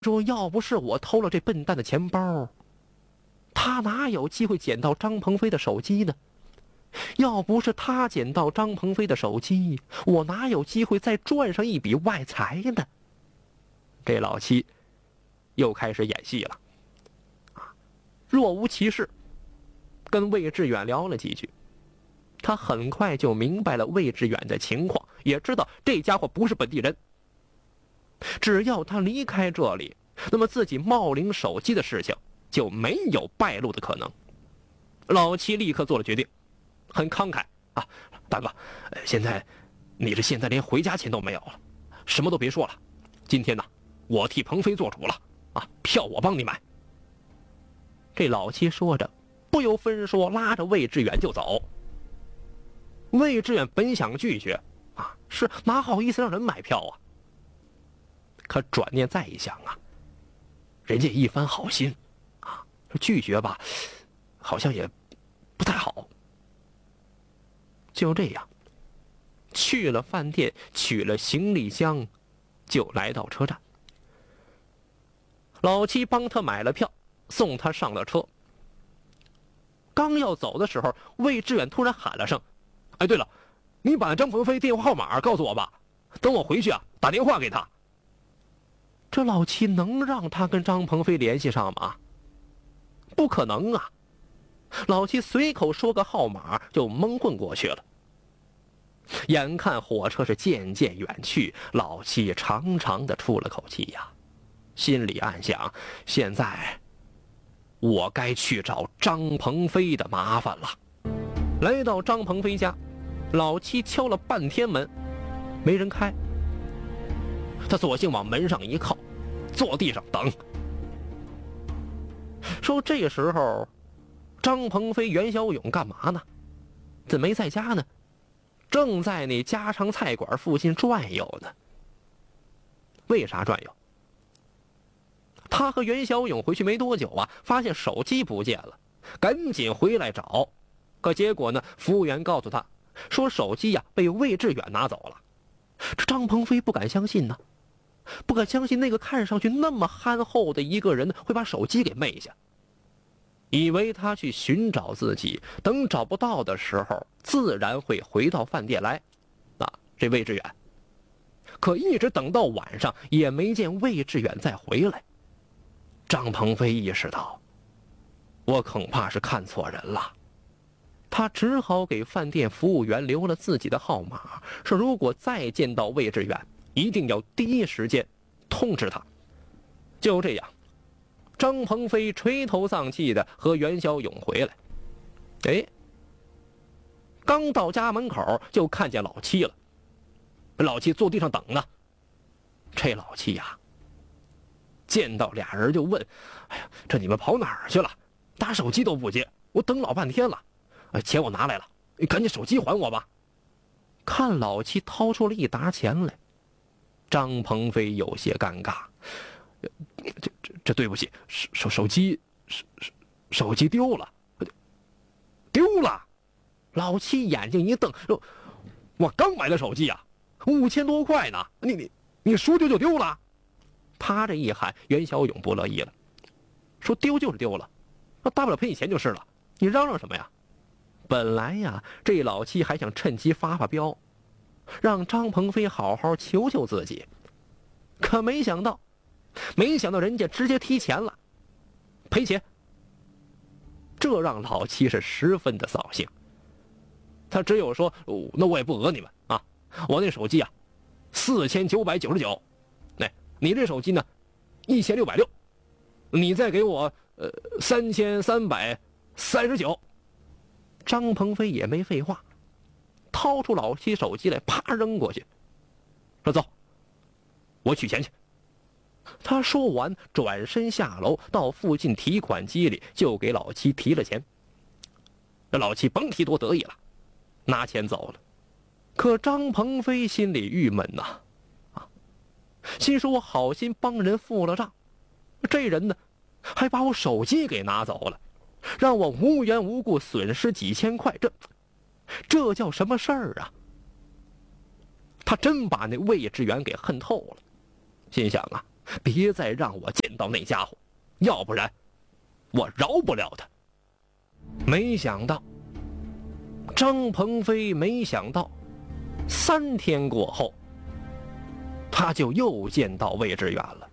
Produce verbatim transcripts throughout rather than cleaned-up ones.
说要不是我偷了这笨蛋的钱包，他哪有机会捡到张鹏飞的手机呢？要不是他捡到张鹏飞的手机，我哪有机会再赚上一笔外财呢？这老七又开始演戏了，啊，若无其事，跟魏志远聊了几句。他很快就明白了魏志远的情况，也知道这家伙不是本地人。只要他离开这里，那么自己冒领手机的事情就没有败露的可能。老七立刻做了决定，很慷慨啊，大哥，现在你这现在连回家钱都没有了，什么都别说了。今天呢，我替鹏飞做主了啊，票我帮你买。这老七说着，不由分说拉着魏志远就走。魏志远本想拒绝啊，是哪好意思让人买票啊？可转念再一想啊，人家一番好心啊，拒绝吧，好像也不太好。就这样，去了饭店，取了行李箱，就来到车站。老七帮他买了票，送他上了车。刚要走的时候，魏志远突然喊了声：“哎，对了，你把张鹏飞电话号码告诉我吧，等我回去啊，打电话给他。”这老七能让他跟张鹏飞联系上吗？不可能啊！老七随口说个号码就蒙混过去了。眼看火车是渐渐远去，老七长长的出了口气呀，心里暗想：现在我该去找张鹏飞的麻烦了。来到张鹏飞家，老七敲了半天门，没人开。他索性往门上一靠，坐地上等。说这时候张鹏飞、袁小勇干嘛呢？怎么没在家呢？正在那家常菜馆附近转悠呢。为啥转悠？他和袁小勇回去没多久啊，发现手机不见了，赶紧回来找。可结果呢，服务员告诉他说手机呀、啊、被魏志远拿走了。这张鹏飞不敢相信呢，不敢相信那个看上去那么憨厚的一个人会把手机给昧下，以为他去寻找自己，等找不到的时候自然会回到饭店来啊，这魏志远。可一直等到晚上也没见魏志远再回来。张鹏飞意识到我恐怕是看错人了，他只好给饭店服务员留了自己的号码，说如果再见到魏志远一定要第一时间通知他。就这样，张鹏飞垂头丧气的和袁小勇回来。哎，刚到家门口就看见老七了。老七坐地上等呢。这老七呀、啊，见到俩人就问：“哎呀，这你们跑哪儿去了？打手机都不接，我等老半天了。哎，钱我拿来了，你赶紧手机还我吧。”看老七掏出了一沓钱来，张鹏飞有些尴尬：“这这这对不起，手手手机手手机丢了，丢了。”老七眼睛一瞪说：“我刚买的手机啊，五千多块呢，你你你说丢就丢了？”他这一喊，袁小勇不乐意了，说：“丢就是丢了，那大不了赔你钱就是了，你嚷嚷什么呀？”本来呀，这老七还想趁机发发飙，让张鹏飞好好求求自己，可没想到，没想到人家直接提钱了，赔钱。这让老七是十分的扫兴。他只有说：“哦，那我也不讹你们啊，我那手机啊，四千九百九十九，哎，你这手机呢，一千六百六，你再给我呃三千三百三十九。”张鹏飞也没废话，掏出老七手机来，啪扔过去，说：“走，我取钱去。”他说完，转身下楼，到附近提款机里就给老七提了钱。这老七甭提多得意了，拿钱走了。可张鹏飞心里郁闷呐，啊，心说我好心帮人付了账，这人呢，还把我手机给拿走了，让我无缘无故损失几千块，这这叫什么事儿啊？他真把那魏志远给恨透了，心想啊， 别再让我见到那家伙，要不然我饶不了他。没想到，张鹏飞没想到，三天过后，他就又见到魏志远了。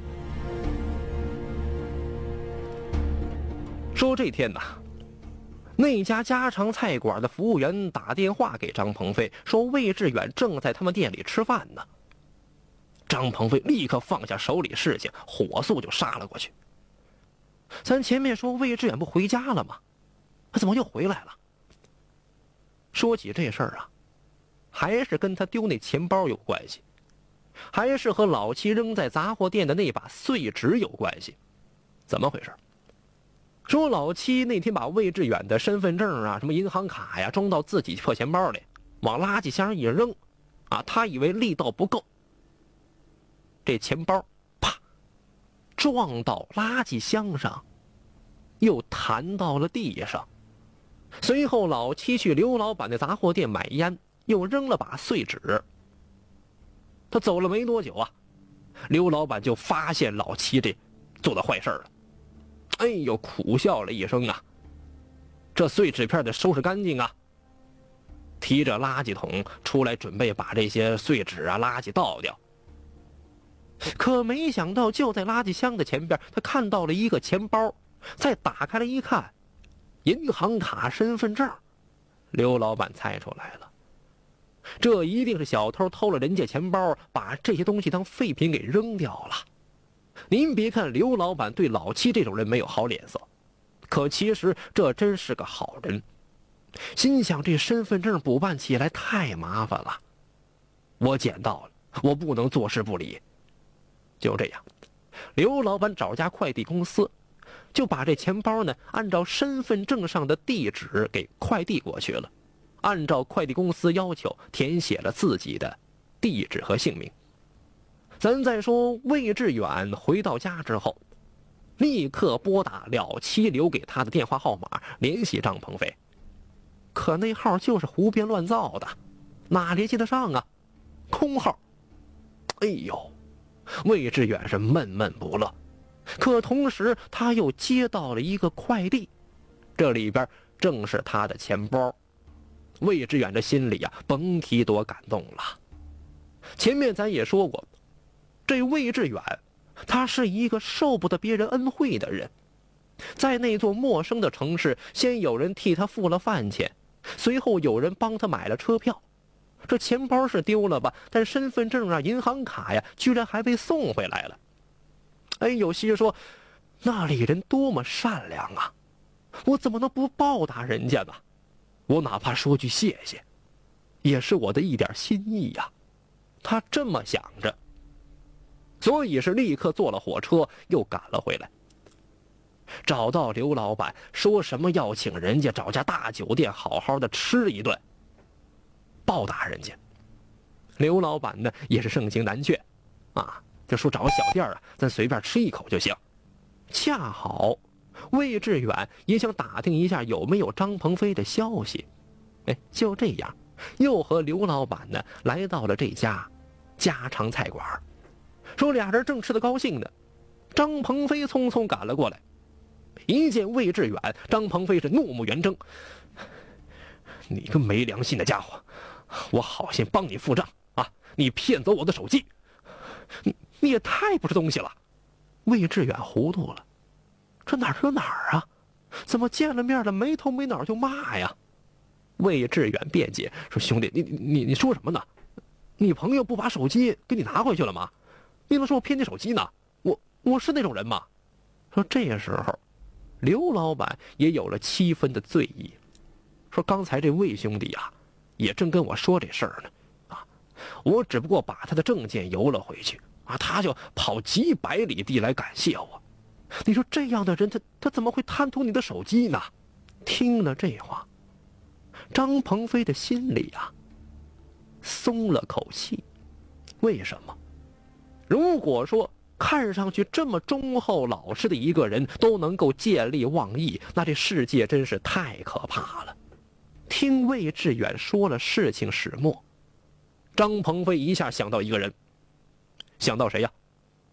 说这天呐，那家家常菜馆的服务员打电话给张鹏飞，说魏志远正在他们店里吃饭呢。张鹏飞立刻放下手里事情，火速就杀了过去。咱前面说魏志远不回家了吗？他怎么又回来了？说起这事儿啊，还是跟他丢那钱包有关系，还是和老七扔在杂货店的那把碎纸有关系。怎么回事？说老七那天把魏志远的身份证啊、什么银行卡呀装到自己破钱包里，往垃圾箱一扔，啊，他以为力道不够，这钱包啪撞到垃圾箱上，又弹到了地上。随后老七去刘老板的杂货店买烟，又扔了把碎纸。他走了没多久啊，刘老板就发现老七这做的坏事了。哎呦，苦笑了一声啊，这碎纸片得收拾干净啊。提着垃圾桶出来，准备把这些碎纸啊垃圾倒掉。可没想到，就在垃圾箱的前边，他看到了一个钱包，再打开了一看，银行卡、身份证。刘老板猜出来了，这一定是小偷偷了人家钱包，把这些东西当废品给扔掉了。您别看刘老板对老七这种人没有好脸色，可其实这真是个好人。心想这身份证补办起来太麻烦了，我捡到了，我不能坐视不理。就这样，刘老板找家快递公司，就把这钱包呢按照身份证上的地址给快递过去了，按照快递公司要求填写了自己的地址和姓名。咱再说魏志远回到家之后，立刻拨打老七留给他的电话号码联系张鹏飞，可那号就是胡编乱造的，哪联系得上啊？空号。哎呦，魏志远是闷闷不乐，可同时他又接到了一个快递，这里边正是他的钱包。魏志远的心里啊，甭提多感动了。前面咱也说过，这魏志远他是一个受不得别人恩惠的人，在那座陌生的城市，先有人替他付了饭钱，随后有人帮他买了车票。这钱包是丢了吧，但身份证啊、银行卡呀，居然还被送回来了。哎，有些人说，那里人多么善良啊，我怎么能不报答人家呢？我哪怕说句谢谢，也是我的一点心意呀。他这么想着，所以是立刻坐了火车又赶了回来，找到刘老板，说什么要请人家找家大酒店好好的吃一顿，报答人家。刘老板呢也是盛情难却啊，就说找个小店啊，咱随便吃一口就行。恰好魏志远也想打听一下有没有张鹏飞的消息，哎，就这样又和刘老板呢来到了这家家常菜馆。说俩人正吃得高兴呢，张鹏飞匆匆赶了过来。一见魏志远，张鹏飞是怒目圆睁，你个没良心的家伙，我好心帮你付账啊，你骗走我的手机，你你也太不是东西了。魏志远糊涂了，这哪儿有哪儿啊，怎么见了面了没头没脑就骂呀？魏志远辩解说，兄弟，你你你说什么呢？你朋友不把手机给你拿回去了吗？你怎么说我骗你手机呢？我我是那种人吗？说这时候刘老板也有了七分的醉意，说刚才这魏兄弟啊也正跟我说这事儿呢啊，我只不过把他的证件邮了回去啊，他就跑几百里地来感谢我。你说这样的人他他怎么会贪图你的手机呢？听了这话，张鹏飞的心里啊松了口气。为什么？如果说看上去这么忠厚老实的一个人都能够见利忘义，那这世界真是太可怕了。听魏志远说了事情始末，张鹏飞一下想到一个人。想到谁呀？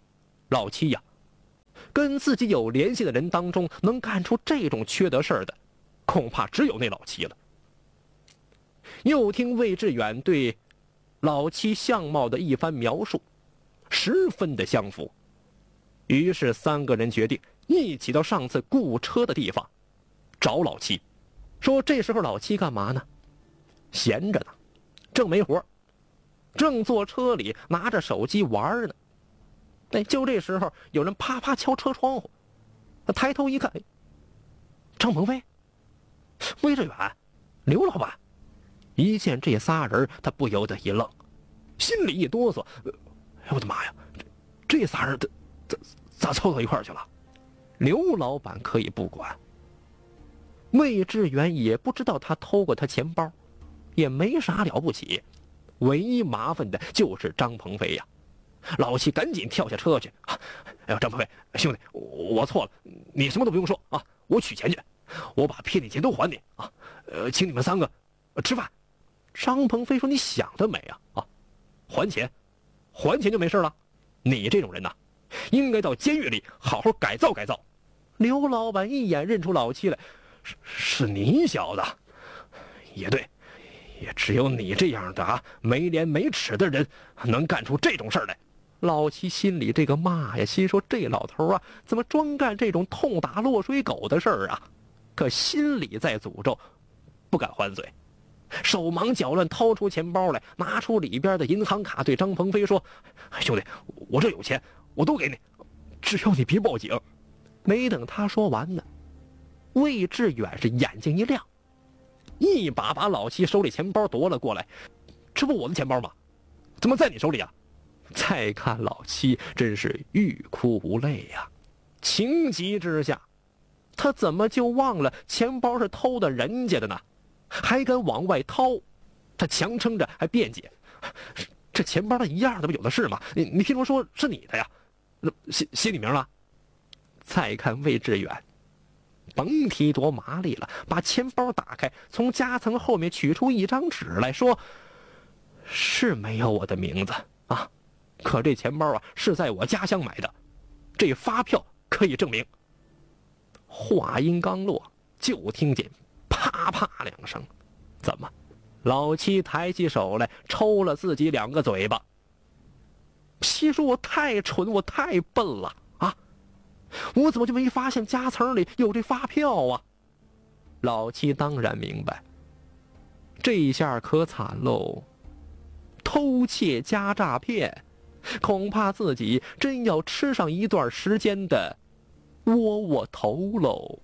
老七呀，跟自己有联系的人当中，能干出这种缺德事儿的，恐怕只有那老七了。又听魏志远对老七相貌的一番描述，十分的相符。于是三个人决定一起到上次雇车的地方找老七，说这时候老七干嘛呢？闲着呢，正没活，正坐车里拿着手机玩呢。哎，就这时候有人啪啪敲车窗户，他抬头一看，哎，张鹏飞、魏志远、刘老板。一见这仨人，他不由得一愣，心里一哆嗦，哎，我的妈呀，这这仨人咋咋咋凑到一块儿去了？刘老板可以不管，魏志远也不知道他偷过他钱包，也没啥了不起，唯一麻烦的就是张鹏飞呀。老七赶紧跳下车去，啊，哎呦，张鹏飞兄弟，我我错了，你什么都不用说啊，我取钱去，我把骗你钱都还你啊，呃，请你们三个吃饭。张鹏飞说：“你想得美啊！啊，还钱，还钱就没事了。你这种人呐，应该到监狱里好好改造改造。”刘老板一眼认出老七来，是是你小子。也对，也只有你这样的啊没廉没耻的人能干出这种事儿来。老七心里这个骂呀，心说这老头啊，怎么专干这种痛打落水狗的事儿啊？可心里在诅咒，不敢还嘴。手忙脚乱掏出钱包来，拿出里边的银行卡，对张鹏飞说：“兄弟，我这有钱，我都给你，只要你别报警。”没等他说完呢，魏志远是眼睛一亮，一把把老七手里钱包夺了过来。“这不我的钱包吗？怎么在你手里啊？”再看老七真是欲哭无泪呀，情急之下，他怎么就忘了钱包是偷的人家的呢？还敢往外掏，他强撑着还辩解：“这钱包的一样的不有的是吗？你你听说说是你的呀？写写你名了？”再看魏志远，甭提多麻利了，把钱包打开，从夹层后面取出一张纸来说：“是没有我的名字啊，可这钱包啊是在我家乡买的，这发票可以证明。”话音刚落，就听见啪啪两声，怎么？老七抬起手来抽了自己两个嘴巴。心说我太蠢，我太笨了啊！我怎么就没发现夹层里有这发票啊？老七当然明白，这下可惨喽，偷窃加诈骗，恐怕自己真要吃上一段时间的窝窝头喽。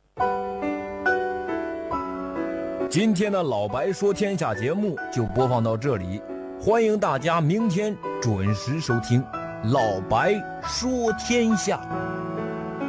今天的老白说天下节目就播放到这里，欢迎大家明天准时收听老白说天下。